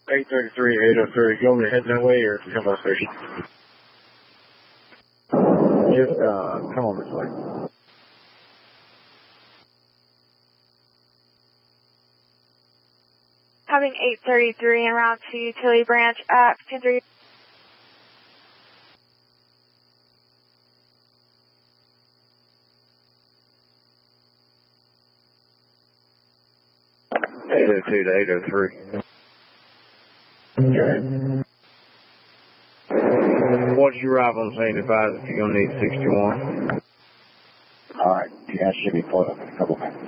833, 803. You want me to head that way or come up there? Yeah, come on this way. Having 833 en route to Utility Branch at 10-3. $802 to 803. Okay. Once you arrive on scene, advise if you're going to need 61. All right. Yeah, should be pulling up in a couple minutes.